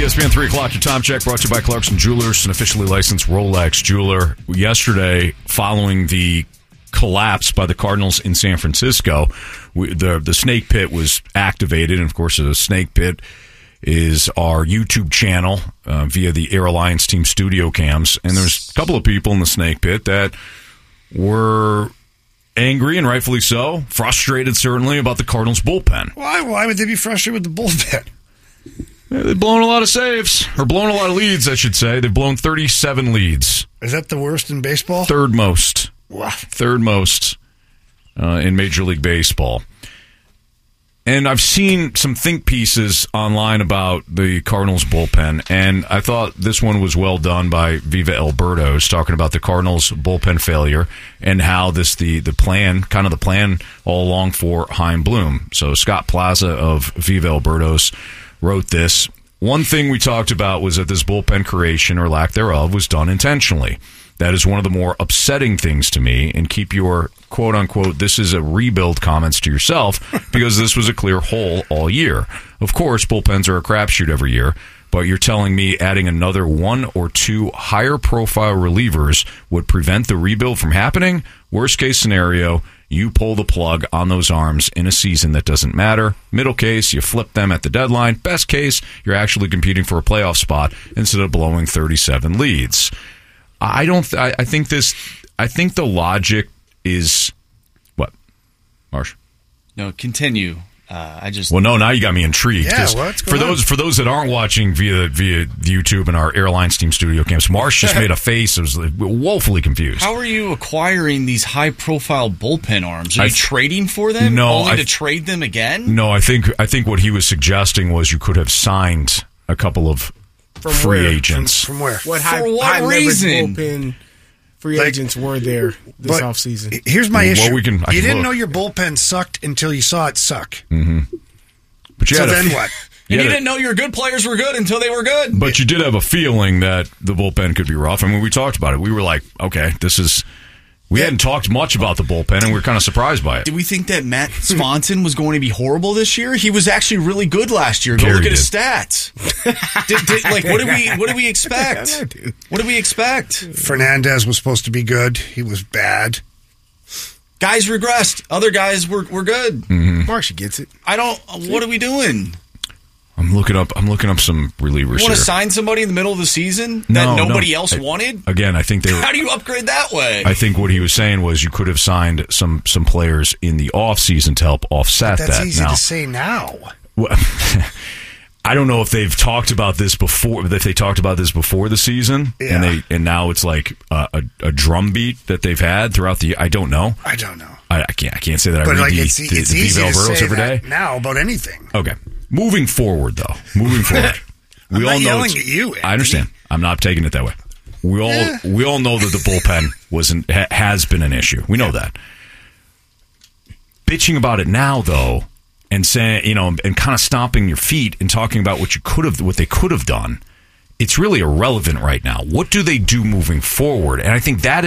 ESPN 3 o'clock, your time check brought to you by Clarkson Jewelers, an officially licensed Rolex jeweler. Yesterday, following the collapse by the Cardinals in San Francisco, the snake pit was activated. And, of course, the snake pit is our YouTube channel via the Air Alliance Team studio cams. And there's a couple of people in the snake pit that were angry, and rightfully so, frustrated certainly, about the Cardinals bullpen. Why would they be frustrated with the bullpen? They've blown a lot of saves, or blown a lot of leads, I should say. They've blown 37 leads. Is that the worst in baseball? Third most. Wow. Third most in Major League Baseball. And I've seen some think pieces online about the Cardinals bullpen, and I thought this one was well done by Viva Alberto's, talking about the Cardinals bullpen failure and how the plan all along for Chaim Bloom. So Scott Plaza of Viva Alberto's wrote this. One thing we talked about was that this bullpen creation, or lack thereof, was done intentionally. That is one of the more upsetting things to me, and keep your quote-unquote, this is a rebuild comments to yourself, because this was a clear hole all year. Of course, bullpens are a crapshoot every year, but you're telling me adding another one or two higher-profile relievers would prevent the rebuild from happening? Worst-case scenario, you pull the plug on those arms in a season that doesn't matter. Middle case, you flip them at the deadline. Best case, you're actually competing for a playoff spot instead of blowing 37 leads. I think the logic is what? Marsh? No, continue. Well, no, now you got me intrigued. Yeah, what's going on? For those that aren't watching via YouTube and our Airlines Team studio camps, Marsh just made a face. I was woefully confused. How are you acquiring these high-profile bullpen arms? Are you trading for them? No, only to trade them again? No, I think what he was suggesting was you could have signed a couple of free agents. From where? For what reason? Bullpen free agents were there this offseason. Here's my issue. You didn't know your bullpen sucked until you saw it suck. Mm-hmm. But then what? And you didn't know your good players were good until they were good. But you did have a feeling that the bullpen could be rough. And when we talked about it, we were like, okay, we hadn't talked much about the bullpen, and we were kind of surprised by it. Did we think that Matt Swanson was going to be horrible this year? He was actually really good last year. Go look at his stats. What did we expect? What did we expect? Fernandez was supposed to be good. He was bad. Guys regressed. Other guys were good. Mm-hmm. Marcia gets it. What are we doing? I'm looking up some relievers. You want to sign somebody in the middle of the season that nobody else wanted? Again, I think How do you upgrade that way? I think what he was saying was you could have signed some players in the off season to help offset that. That's easy to say now. Well, I don't know if they've talked about this before. If they talked about this before the season, and now it's like a drumbeat that they've had throughout the year. I don't know. I don't know. I can't say that. But I read it's the easy Viva to Alberto's say every day. that now about anything. Okay. Moving forward, though. I'm not yelling at you, Anthony. I understand. I'm not taking it that way. We all know that the bullpen has been an issue. We know that. Bitching about it now, though, and saying, and kind of stomping your feet and talking about what they could have done, it's really irrelevant right now. What do they do moving forward? And I think that